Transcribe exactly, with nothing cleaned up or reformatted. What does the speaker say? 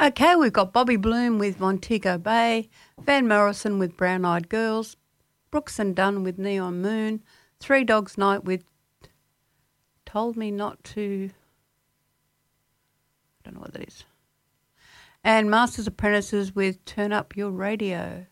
Okay, we've got Bobby Bloom with Montego Bay, Van Morrison with Brown Eyed Girls, Brooks and Dunn with Neon Moon, Three Dogs Night with Told Me Not To, I don't know what that is, and Masters Apprentices with Turn Up Your Radio.